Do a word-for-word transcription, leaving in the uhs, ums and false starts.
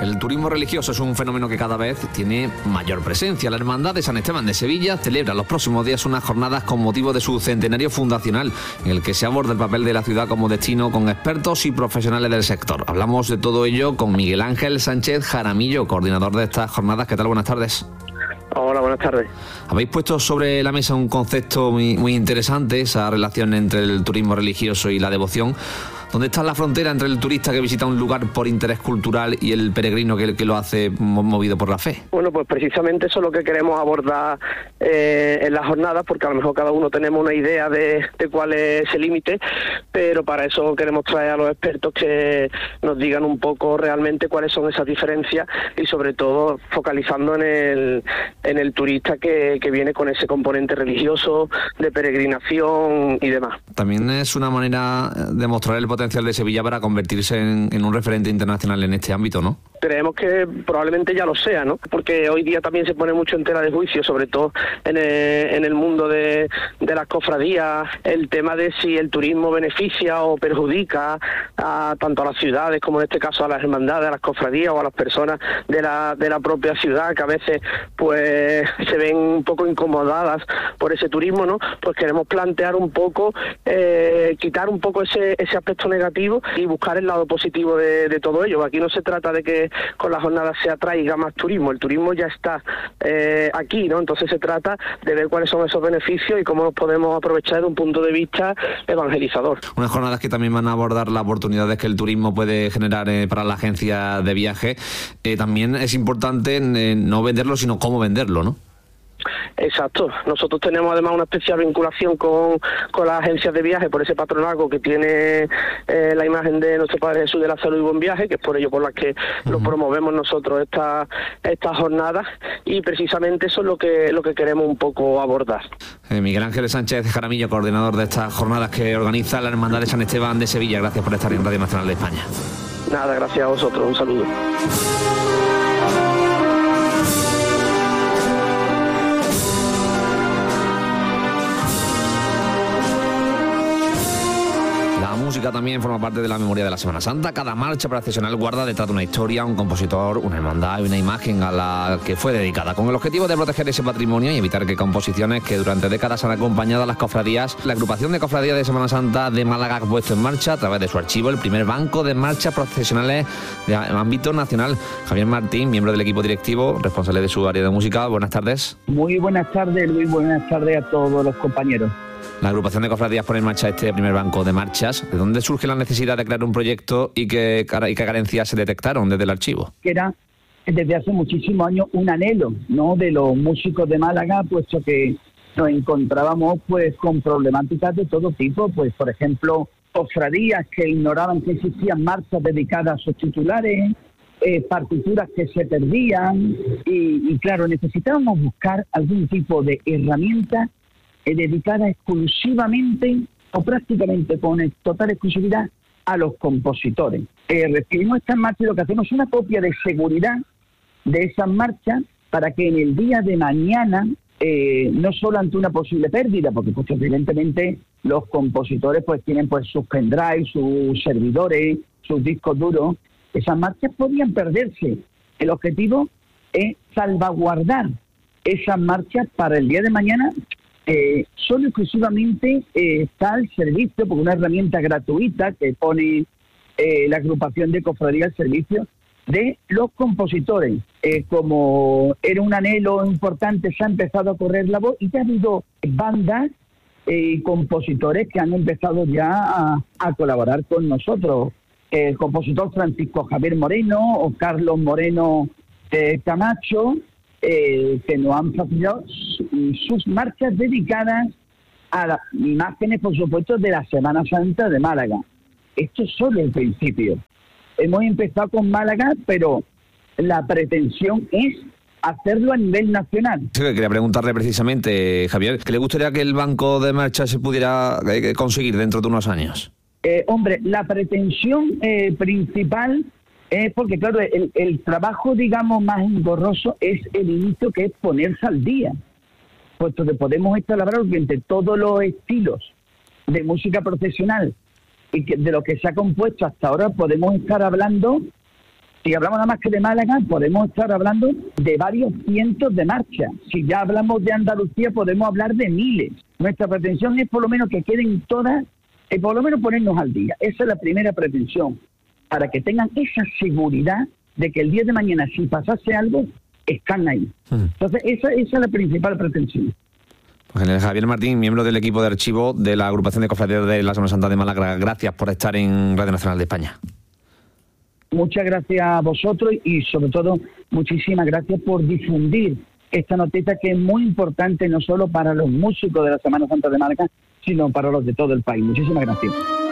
El turismo religioso es un fenómeno que cada vez tiene mayor presencia. La Hermandad de San Esteban de Sevilla celebra los próximos días unas jornadas con motivo de su centenario fundacional, en el que se aborda el papel de la ciudad como destino con expertos y profesionales del sector. Hablamos de todo ello con Miguel Ángel Sánchez Jaramillo, coordinador de estas jornadas. ¿Qué tal? Buenas tardes. Hola, buenas tardes. Habéis puesto sobre la mesa un concepto muy, muy interesante, esa relación entre el turismo religioso y la devoción. ¿Dónde está la frontera entre el turista que visita un lugar por interés cultural y el peregrino que, que lo hace movido por la fe? Bueno, pues precisamente eso es lo que queremos abordar eh, en las jornadas, porque a lo mejor cada uno tenemos una idea de, de cuál es ese límite, pero para eso queremos traer a los expertos que nos digan un poco realmente cuáles son esas diferencias y sobre todo focalizando en el, en el turista que, que viene con ese componente religioso, de peregrinación y demás. También es una manera de mostrar el potencial de Sevilla para convertirse en, en un referente internacional en este ámbito, ¿no? Creemos que probablemente ya lo sea, ¿no? Porque hoy día también se pone mucho en tela de juicio, sobre todo en el, en el mundo de, de las cofradías, el tema de si el turismo beneficia o perjudica a, tanto a las ciudades como en este caso a las hermandades, a las cofradías o a las personas de la, de la propia ciudad, que a veces pues se ven un poco incomodadas por ese turismo, ¿no? Pues queremos plantear un poco, eh, quitar un poco ese, ese aspecto negativo y buscar el lado positivo de, de todo ello. Aquí no se trata de que con las jornadas se atraiga más turismo, el turismo ya está eh, aquí, ¿no? Entonces se trata de ver cuáles son esos beneficios y cómo los podemos aprovechar desde un punto de vista evangelizador. Unas jornadas que también van a abordar las oportunidades que el turismo puede generar eh, para la agencia de viaje. Eh, también es importante eh, no venderlo, sino cómo venderlo, ¿no? Exacto. Nosotros tenemos además una especial vinculación con, con las agencias de viaje por ese patronazgo que tiene eh, la imagen de nuestro Padre Jesús de la Salud y Buen Viaje, que es por ello por las que uh-huh. lo promovemos nosotros estas estas jornadas, y precisamente eso es lo que lo que queremos un poco abordar. Eh, Miguel Ángel Sánchez Jaramillo, coordinador de estas jornadas que organiza la Hermandad de San Esteban de Sevilla. Gracias por estar en Radio Nacional de España. Nada, gracias a vosotros. Un saludo. La música también forma parte de la memoria de la Semana Santa. Cada marcha procesional guarda detrás de una historia, un compositor, una hermandad y una imagen a la que fue dedicada, con el objetivo de proteger ese patrimonio y evitar que composiciones que durante décadas han acompañado a las cofradías. La agrupación de cofradías de Semana Santa de Málaga ha puesto en marcha, a través de su archivo, el primer banco de marchas procesionales de ámbito nacional. Javier Martín, miembro del equipo directivo, responsable de su área de música. Buenas tardes. Muy buenas tardes, Luis. Buenas tardes a todos los compañeros. La agrupación de cofradías pone en marcha este primer banco de marchas. ¿De dónde surge la necesidad de crear un proyecto y qué, y qué carencias se detectaron desde el archivo? Que era desde hace muchísimos años un anhelo, ¿no?, de los músicos de Málaga, puesto que nos encontrábamos pues con problemáticas de todo tipo, pues por ejemplo cofradías que ignoraban que existían marchas dedicadas a sus titulares, eh, partituras que se perdían y, y claro, necesitábamos buscar algún tipo de herramienta dedicada exclusivamente o prácticamente con total exclusividad a los compositores. Eh, recibimos estas marchas y lo que hacemos es una copia de seguridad de esas marchas para que en el día de mañana, eh, no solo ante una posible pérdida, porque pues evidentemente los compositores pues tienen pues sus pendrives, sus servidores, sus discos duros, esas marchas podían perderse. El objetivo es salvaguardar esas marchas para el día de mañana. Eh, solo exclusivamente eh, está al servicio, porque una herramienta gratuita que pone eh, la agrupación de cofradía al servicio de los compositores. Eh, como era un anhelo importante, se ha empezado a correr la voz y ya ha habido bandas y eh, compositores que han empezado ya a, a colaborar con nosotros. El compositor Francisco Javier Moreno o Carlos Moreno eh, Camacho, Eh, que nos han facilitado sus marchas dedicadas a las imágenes, por supuesto, de la Semana Santa de Málaga. Esto es solo el principio. Hemos empezado con Málaga, pero la pretensión es hacerlo a nivel nacional. Sí, quería preguntarle precisamente, Javier, ¿qué le gustaría que el banco de marchas se pudiera eh, conseguir dentro de unos años? Eh, hombre, la pretensión eh, principal es porque, claro, el, el trabajo, digamos, más engorroso es el inicio, que es ponerse al día, puesto que podemos estar hablando entre todos los estilos de música profesional y que de lo que se ha compuesto hasta ahora podemos estar hablando Si hablamos nada más que de Málaga, podemos estar hablando de varios cientos de marchas. Si ya hablamos de Andalucía, podemos hablar de miles. Nuestra pretensión es por lo menos que queden todas, eh, por lo menos ponernos al día. Esa es la primera pretensión, para que tengan esa seguridad de que el día de mañana, si pasase algo, están ahí. Uh-huh. Entonces, esa, esa es la principal pretensión. Pues General Javier Martín, miembro del equipo de archivo de la agrupación de cofradías de la Semana Santa de Málaga, gracias por estar en Radio Nacional de España. Muchas gracias a vosotros y sobre todo muchísimas gracias por difundir esta noticia que es muy importante no solo para los músicos de la Semana Santa de Málaga, sino para los de todo el país. Muchísimas gracias.